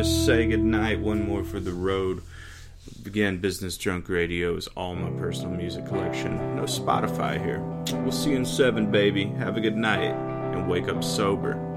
just say goodnight. One more for the road. Again, Business Drunk Radio is all my personal music collection. No Spotify here. We'll see you in 7, baby. Have a good night and wake up sober.